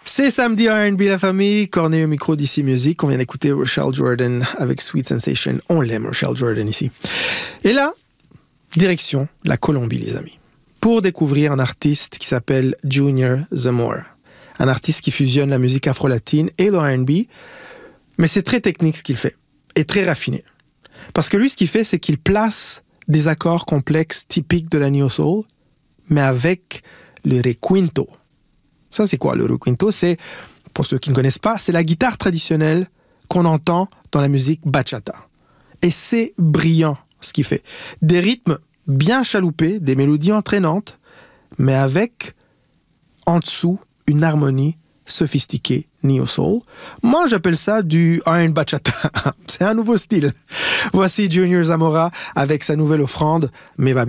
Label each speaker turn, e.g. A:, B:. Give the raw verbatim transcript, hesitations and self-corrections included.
A: C'est samedi R and B, la famille. Corneille au micro d'Ici Music. On vient d'écouter Rochelle Jordan avec Sweet Sensation. On l'aime, Rochelle Jordan, ici. Et là, direction la Colombie, les amis, pour découvrir un artiste qui s'appelle Junior Zamora. Un artiste qui fusionne la musique afro-latine et le R and B, mais c'est très technique ce qu'il fait, et très raffiné. Parce que lui, ce qu'il fait, c'est qu'il place des accords complexes typiques de la Neo Soul, mais avec le requinto. Ça, c'est quoi le requinto? C'est, pour ceux qui ne connaissent pas, c'est la guitare traditionnelle qu'on entend dans la musique bachata. Et c'est brillant ce qu'il fait. Des rythmes bien chaloupés, des mélodies entraînantes, mais avec, en dessous, une harmonie sophistiquée, Neo Soul. Moi, j'appelle ça du R and B bachata. C'est un nouveau style. Voici Junior Zamora avec sa nouvelle offrande, Mais va